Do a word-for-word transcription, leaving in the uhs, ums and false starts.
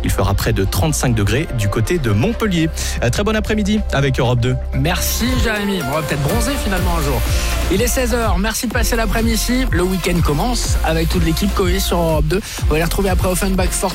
Il fera près de trente-cinq degrés du côté de Montpellier. Très bon après-midi avec Europe deux. Merci Jérémy, on va peut-être bronzer finalement un jour. Il est seize heures, merci de passer l'après-midi ici. Le week-end commence avec toute l'équipe Coé sur Europe deux. On va les retrouver après Offenbach Fort.